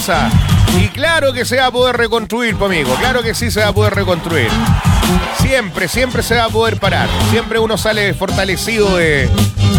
cosa. Y claro que se va a poder reconstruir, amigo. Claro que sí se va a poder reconstruir. Siempre se va a poder parar. Siempre uno sale fortalecido de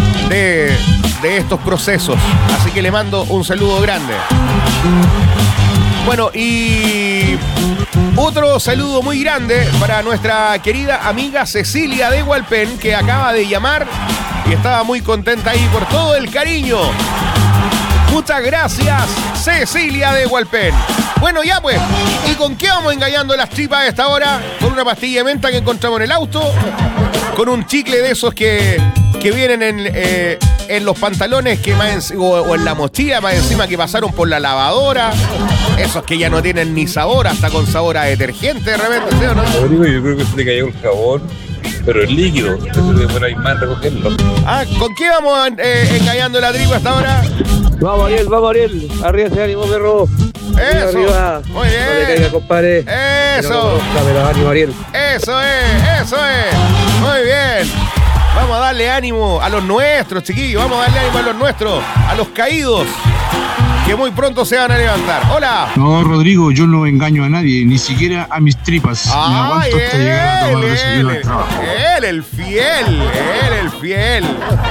estos procesos. Así que le mando un saludo grande. Bueno, y otro saludo muy grande para nuestra querida amiga Cecilia de Hualpén, que acaba de llamar y estaba muy contenta ahí por todo el cariño. Muchas gracias, Cecilia de Hualpén. Bueno, ya pues, ¿y con qué vamos engañando las tripas a esta hora? Con una pastilla de menta que encontramos en el auto, con un chicle de esos que vienen en los pantalones o en la mochila más encima, que pasaron por la lavadora, esos que ya no tienen ni sabor, hasta con sabor a detergente de repente, ¿sí o no? Rodrigo, yo creo que se te cayó el jabón, pero es líquido, eso que fuera más recogerlo. ¿Con qué vamos engañando la tripa hasta ahora? Vamos Ariel, arriba ese ánimo, perro. Eso, arriba. Muy bien. No te caiga, compadre. Eso. Pero ánimo, Ariel. Eso es. Muy bien. Vamos a darle ánimo a los nuestros, chiquillos. Vamos a darle ánimo a los nuestros, a los caídos, que muy pronto se van a levantar. Hola. No, Rodrigo, yo no engaño a nadie, ni siquiera a mis tripas. Me aguanto hasta llegar a tomar desayuno al trabajo. Él, el fiel.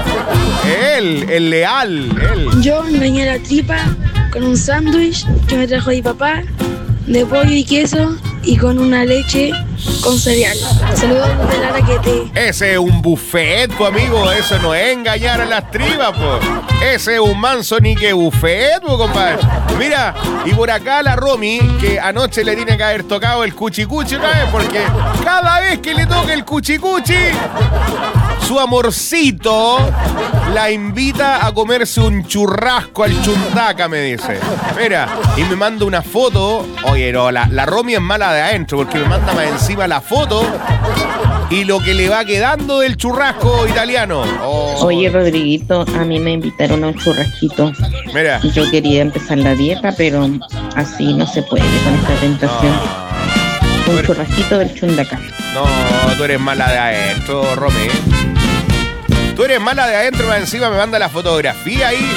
El leal, él. Yo engañé a la tripa con un sándwich que me trajo mi papá, de pollo y queso, y con una leche con cereal. Saludos de la Raquete. Ese es un buffet, pues, amigo. Eso no es engañar a las tripas, pues. Ese es un manso ni que buffet, pues, compadre. Mira, y por acá la Romy, que anoche le tiene que haber tocado el cuchicuchi una vez, porque cada vez que le toca el cuchicuchi, su amorcito la invita a comerse un churrasco al chundaca, me dice. Mira, y me manda una foto. Oye, no, la Romy es mala de adentro, porque me manda más encima la foto y lo que le va quedando del churrasco italiano. Oye, Rodriguito, a mí me invitaron a un churrasquito. Mira. Yo quería empezar la dieta, pero así no se puede con esta tentación. Un churrasquito del chundaca. No, tú eres mala de adentro, Romy. Tú eres mala de adentro, más encima me manda la fotografía ahí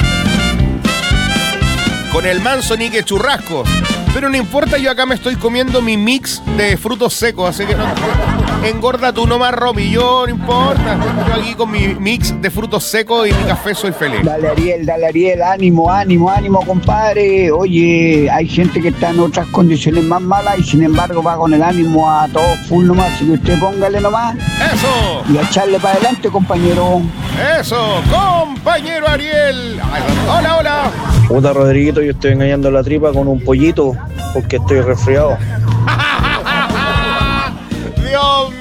con el manso nique churrasco. Pero no importa, yo acá me estoy comiendo mi mix de frutos secos, así que no, engorda tú nomás, Romy, yo no importa. Yo aquí con mi mix de frutos secos y mi café soy feliz. Dale Ariel, ánimo, compadre. Oye, hay gente que está en otras condiciones más malas y sin embargo va con el ánimo a todo full nomás, así que usted póngale nomás. ¡Eso! Y a echarle para adelante, compañero. ¡Eso, compañero Ariel! Hola. Puta, Rodriguito, yo estoy engañando la tripa con un pollito porque estoy resfriado. Dios